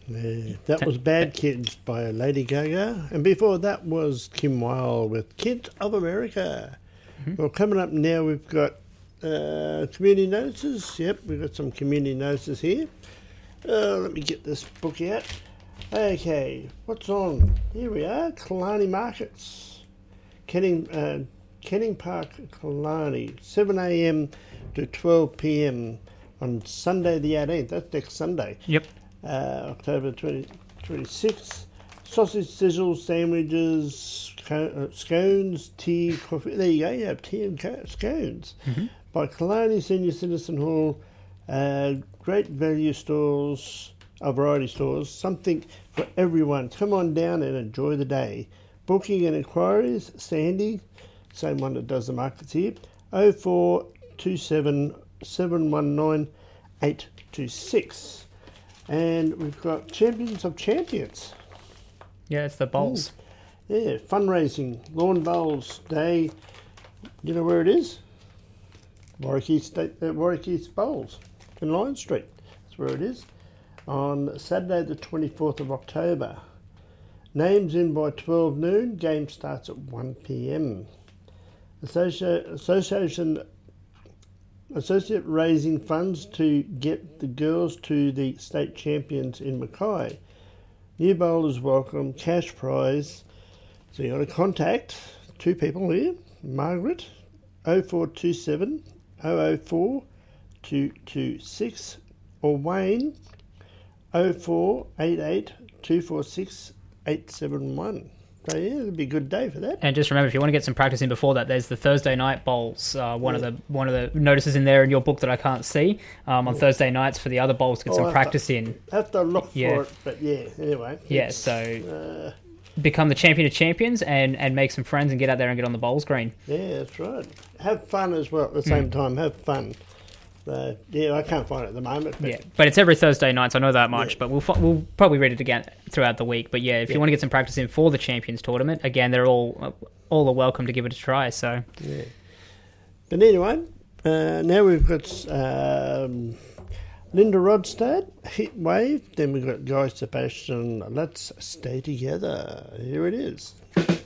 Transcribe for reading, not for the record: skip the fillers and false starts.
Yeah, that was Bad Kids by Lady Gaga. And before that was Kim Wilde with Kids of America. Well, coming up now, we've got community notices. Yep, we've got some community notices here. Let me get this book out. Okay, what's on? Here we are, Killarney Markets. Canning Park, Killarney, 7 a.m. to 12 p.m. on Sunday the 18th. That's next Sunday. Yep. October 26th. Sausage sizzles, sandwiches, scones, tea, coffee. There you go, you have tea and scones. By Killarney Senior Citizen Hall. Great value stores, variety stores, something for everyone. Come on down and enjoy the day. Booking and inquiries, Sandy, same one that does the markets here, 0427 719 826. And we've got Champions of Champions. Yeah, it's the bowls. Yeah, fundraising, Lawn Bowls Day. You know where it is? Warwick East Bowls in Lion Street. That's where it is. On Saturday the 24th of October. Names in by 12 noon. Game starts at 1 p.m. Associate raising funds to get the girls to the state champions in Mackay. New bowlers welcome, cash prize. So you got to contact two people here. Margaret, 0427 004 226, or Wayne, 0488 246 871. So yeah, it'll be a good day for that. And just remember, if you want to get some practice in before that, there's the Thursday night bowls. One of the notices in there in your book that I can't see on Thursday nights for the other bowls to get some practice in. Have to look for it, but yeah. Anyway. Yeah. So become the champion of champions and make some friends and get out there and get on the bowls green. Yeah, that's right. Have fun as well at the same time. Have fun. Yeah, I can't find it at the moment. But it's every Thursday night, so I know that much. But we'll probably read it again throughout the week. But yeah, if you want to get some practice in for the Champions Tournament, again, they're all are welcome to give it a try. So yeah. But anyway, now we've got Linda Rodstad, Hit Wave. Then we've got Guy Sebastian, Let's Stay Together. Here it is.